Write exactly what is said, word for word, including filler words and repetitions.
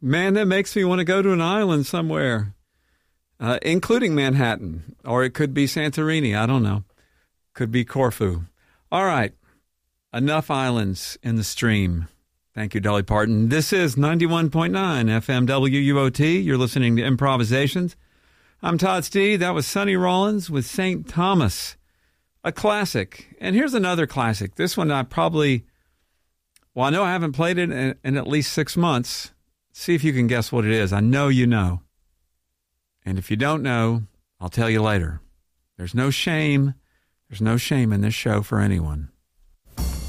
Man, that makes me want to go to an island somewhere, uh, including Manhattan, or it could be Santorini. I don't know. Could be Corfu. All right. Enough islands in the stream. Thank you, Dolly Parton. This is ninety-one point nine F M W U O T. You're listening to Improvisations. I'm Todd Stee. That was Sonny Rollins with Saint Thomas, a classic. And here's another classic. This one I probably, well, I know I haven't played it in, in at least six months. See if you can guess what it is. I know you know. And if you don't know, I'll tell you later. There's no shame. There's no shame in this show for anyone.